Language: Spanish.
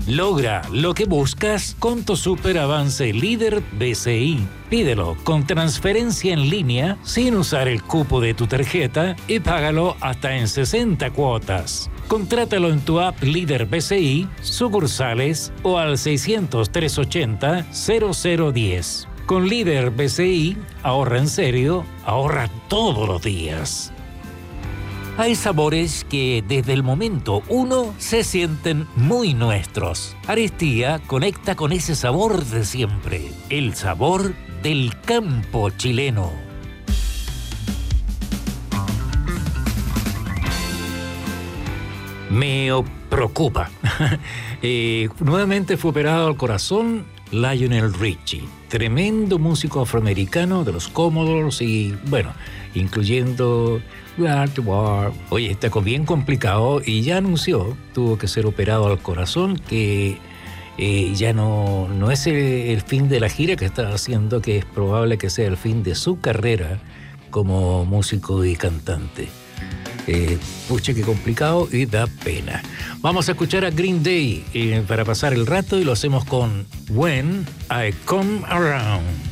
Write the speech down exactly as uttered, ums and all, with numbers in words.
Logra lo que buscas con tu super avance líder B C I. Pídelo con transferencia en línea sin usar el cupo de tu tarjeta y págalo hasta en sesenta cuotas. Contrátalo en tu app Líder B C I, sucursales o al seiscientos, trescientos ochenta, cero cero diez. Con Líder B C I, ahorra en serio, ahorra todos los días. Hay sabores que desde el momento uno se sienten muy nuestros. Aristía conecta con ese sabor de siempre, el sabor del campo chileno. Me preocupa. eh, nuevamente fue operado al corazón Lionel Richie, tremendo músico afroamericano de los Commodores y, bueno, incluyendo War. Oye, está bien complicado y ya anunció, tuvo que ser operado al corazón, que eh, ya no, no es el, el fin de la gira que está haciendo, que es probable que sea el fin de su carrera como músico y cantante. Eh, pucha, qué complicado y da pena. Vamos a escuchar a Green Day eh, para pasar el rato y lo hacemos con When I Come Around.